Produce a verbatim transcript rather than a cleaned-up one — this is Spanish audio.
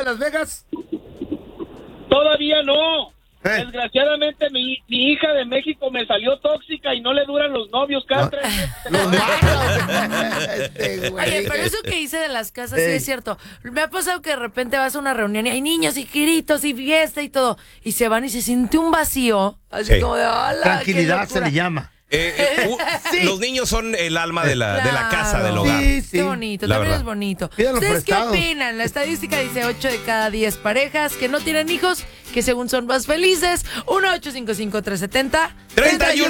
de Las Vegas? Todavía no. ¿Eh? Desgraciadamente mi, mi hija de México me salió tóxica y no le duran los novios cada tres meses. Los malos. Este, güey. Oye, pero eso que hice de las casas sí Ey. es cierto. Me ha pasado que de repente vas a una reunión y hay niños y gritos y fiesta y todo. Y se van y se siente un vacío. Así Sí. como de hola. Tranquilidad se le llama. Eh, eh, uh, Sí. Los niños son el alma de la, de la casa, del Claro. hogar. Sí, sí. Qué bonito, La también verdad. es bonito. Pídanlo ¿Ustedes qué prestados. opinan? La estadística dice ocho de cada diez parejas que no tienen hijos, que según son más felices. uno ocho cinco cinco tres siete cero treinta y uno